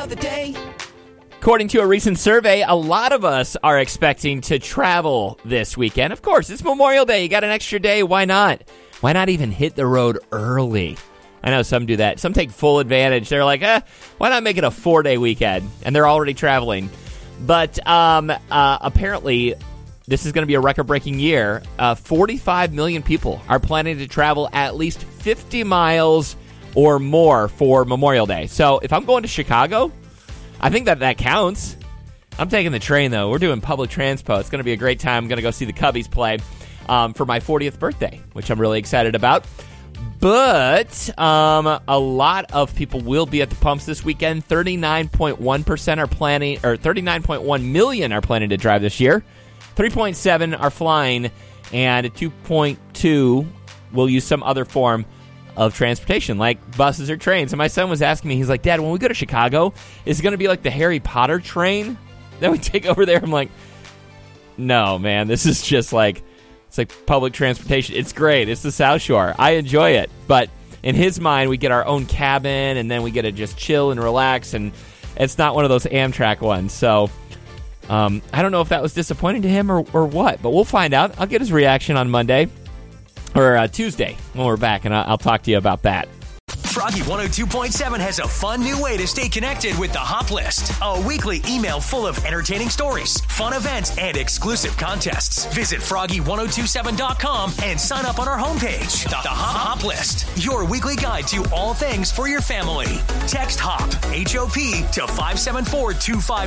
of the day. According to a recent survey, a lot of us are expecting to travel this weekend. Of course, it's Memorial Day. You got an extra day. Why not? Why not even hit the road early? I know some do that. Some take full advantage. They're like, why not make it a 4-day weekend? And they're already traveling. But apparently, this is going to be a record-breaking year. 45 million people are planning to travel at least 50 miles or more for Memorial Day. So if I'm going to Chicago, I think that counts. I'm taking the train, though. We're doing public transpo. It's going to be a great time. I'm going to go see the Cubbies play for my 40th birthday, which I'm really excited about. But a lot of people will be at the pumps this weekend. 39.1% are planning, or 39.1 million are planning to drive this year. 3.7 are flying, and 2.2 will use some other form of transportation, like buses or trains. And my son was asking me, he's like, Dad, when we go to Chicago, is it going to be like the Harry Potter train that we take over there? I'm like, no, man, this is just like, it's like public transportation. It's great. It's the South Shore. I enjoy it. But in his mind, we get our own cabin, and then we get to just chill and relax, and it's not one of those Amtrak ones. So I don't know if that was disappointing to him or what, but we'll find out. I'll get his reaction on Monday. Or Tuesday when we're back, and I'll talk to you about that. Froggy 102.7 has a fun new way to stay connected with the Hop List. A weekly email full of entertaining stories, fun events, and exclusive contests. Visit froggy1027.com and sign up on our homepage. The Hop List, your weekly guide to all things for your family. Text HOP, H-O-P, to 574-259.